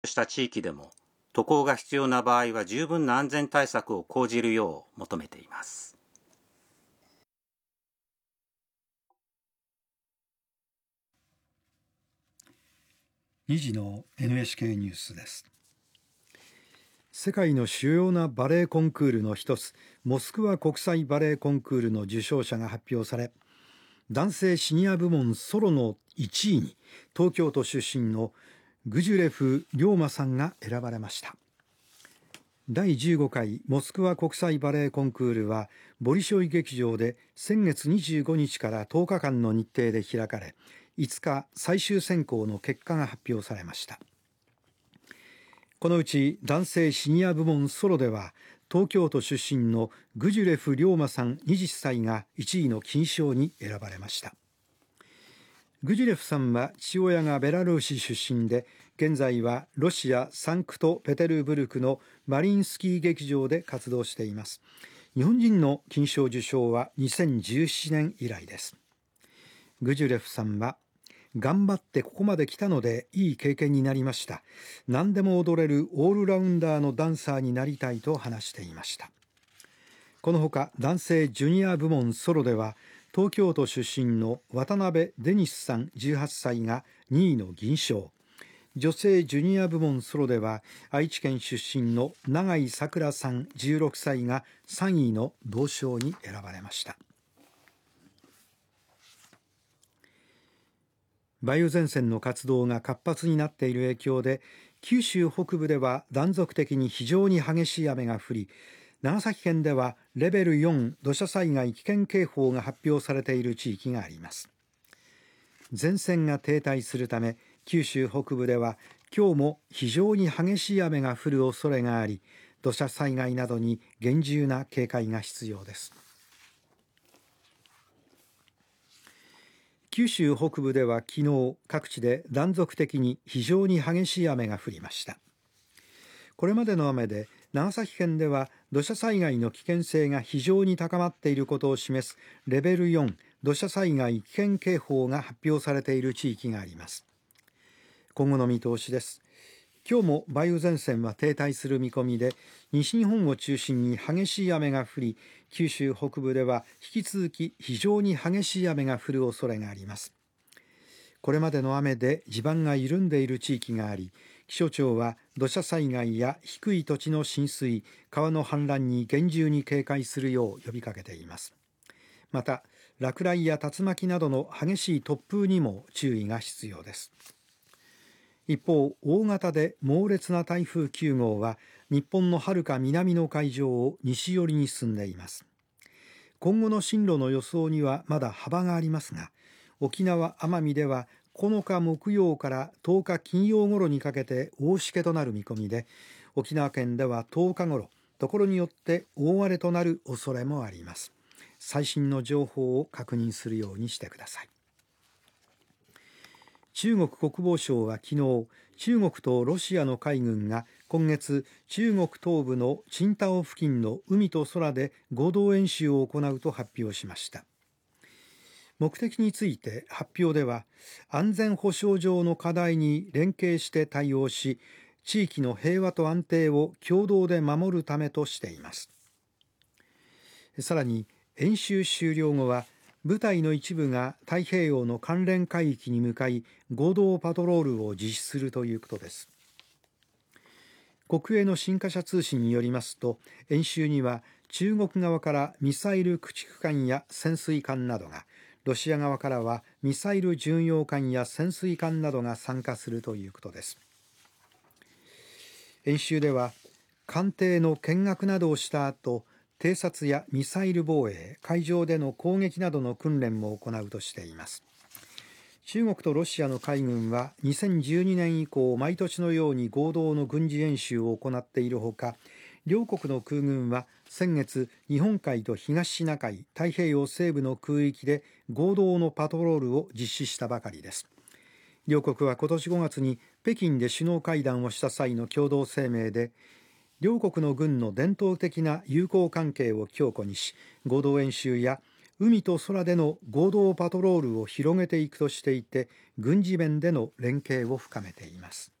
した地域でも渡航が必要な場合は十分な安全対策を講じるよう求めています。 2時の NHK ニュースです。世界の主要なバレエコンクールの一つ、モスクワ国際バレエコンクールの受賞者が発表され、男性シニア部門ソロの1位に東京都出身のグジュレフ・リョーマさんが選ばれました。第15回モスクワ国際バレエコンクールはボリショイ劇場で先月25日から10日間の日程で開かれ、5日最終選考の結果が発表されました。このうち男性シニア部門ソロでは東京都出身のグジュレフ・リョーマさん20歳が1位の金賞に選ばれました。グジュレフさんは父親がベラルーシ出身で、現在はロシア・サンクトペテルブルクのマリンスキー劇場で活動しています。日本人の金賞受賞は2017年以来です。グジュレフさんは、頑張ってここまで来たのでいい経験になりました。何でも踊れるオールラウンダーのダンサーになりたいと話していました。このほか男性ジュニア部門ソロでは東京都出身の渡辺デニスさん18歳が2位の銀賞、女性ジュニア部門ソロでは愛知県出身の永井さくらさん16歳が3位の銅賞に選ばれました。梅雨前線の活動が活発になっている影響で、九州北部では断続的に非常に激しい雨が降り、長崎県ではレベル4土砂災害危険警報が発表されている地域があります。前線が停滞するため、九州北部では今日も非常に激しい雨が降る恐れがあり、土砂災害などに厳重な警戒が必要です。九州北部では昨日各地で断続的に非常に激しい雨が降りました。これまでの雨で長崎県では土砂災害の危険性が非常に高まっていることを示すレベル4土砂災害危険警報が発表されている地域があります。今後の見通しです。今日も梅雨前線は停滞する見込みで、西日本を中心に激しい雨が降り、九州北部では引き続き非常に激しい雨が降る恐れがあります。これまでの雨で地盤が緩んでいる地域があり、気象庁は土砂災害や低い土地の浸水、川の氾濫に厳重に警戒するよう呼びかけています。また、落雷や竜巻などの激しい突風にも注意が必要です。一方、大型で猛烈な台風9号は日本のはるか南の海上を西寄りに進んでいます。今後の進路の予想にはまだ幅がありますが、沖縄・奄美では9日木曜から10日金曜頃にかけて大しけとなる見込みで、沖縄県では10日頃、ところによって大荒れとなる恐れもあります。最新の情報を確認するようにしてください。中国国防省は昨日、中国とロシアの海軍が今月、中国東部の青島付近の海と空で合同演習を行うと発表しました。目的について発表では、安全保障上の課題に連携して対応し、地域の平和と安定を共同で守るためとしています。さらに、演習終了後は、部隊の一部が太平洋の関連海域に向かい合同パトロールを実施するということです。国営の新華社通信によりますと、演習には中国側からミサイル駆逐艦や潜水艦などが、ロシア側からはミサイル巡洋艦や潜水艦などが参加するということです。演習では艦艇の見学などをした後、偵察やミサイル防衛、海上での攻撃などの訓練も行うとしています。中国とロシアの海軍は2012年以降、毎年のように合同の軍事演習を行っているほか、両国の空軍は先月、日本海と東シナ海、太平洋西部の空域で合同のパトロールを実施したばかりです。両国は今年5月に北京で首脳会談をした際の共同声明で、両国の軍の伝統的な友好関係を強固にし、合同演習や海と空での合同パトロールを広げていくとしていて、軍事面での連携を深めています。